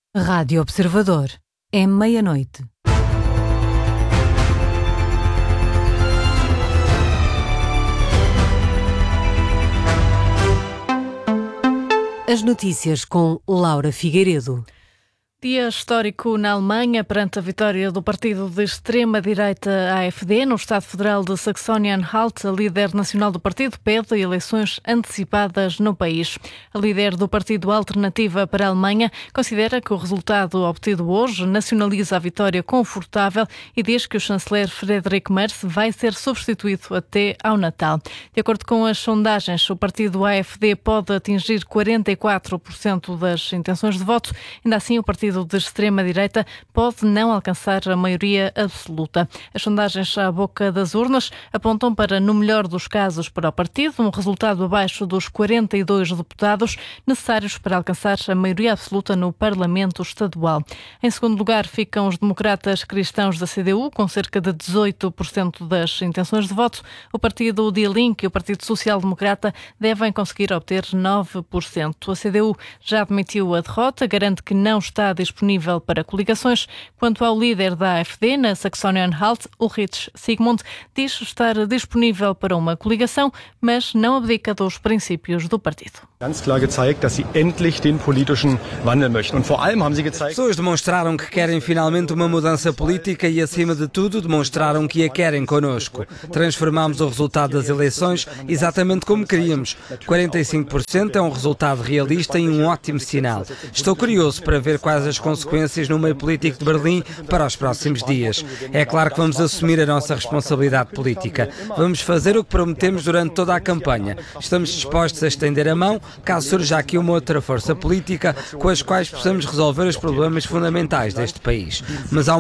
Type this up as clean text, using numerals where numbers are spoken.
Rádio Observador. É meia-noite. As notícias com Laura Figueiredo. Dia histórico na Alemanha perante a vitória do partido de extrema-direita AfD no Estado Federal de Saxónia-Anhalt. A líder nacional do partido pede eleições antecipadas no país. A líder do partido Alternativa para a Alemanha considera que o resultado obtido hoje nacionaliza a vitória confortável e diz que o chanceler Friedrich Merz vai ser substituído até ao Natal. De acordo com as sondagens, o partido AfD pode atingir 44% das intenções de voto. Ainda assim, o partido de extrema-direita pode não alcançar a maioria absoluta. As sondagens à boca das urnas apontam para, no melhor dos casos para o partido, um resultado abaixo dos 42 deputados necessários para alcançar a maioria absoluta no Parlamento Estadual. Em segundo lugar ficam os democratas cristãos da CDU, com cerca de 18% das intenções de voto. O partido Die Linke e o Partido Social Democrata devem conseguir obter 9%. A CDU já admitiu a derrota, garante que não está disponível para coligações. Quanto ao líder da AfD na Saxónia-Anhalt, Ulrich Sigmund, diz estar disponível para uma coligação, mas não abdica dos princípios do partido. Ganz klar gezeigt, dass sie endlich den politischen Wandel möchten. Und vor allem haben sie gezeigt... As pessoas demonstraram que querem finalmente uma mudança política e, acima de tudo, demonstraram que a querem connosco. Transformámos o resultado das eleições exatamente como queríamos. 45% é um resultado realista e um ótimo sinal. Estou curioso para ver quais as consequências no meio político de Berlim para os próximos dias. É claro que vamos assumir a nossa responsabilidade política. Vamos fazer o que prometemos durante toda a campanha. Estamos dispostos a estender a mão caso surja aqui uma outra força política com as quais possamos resolver os problemas fundamentais deste país. Mas há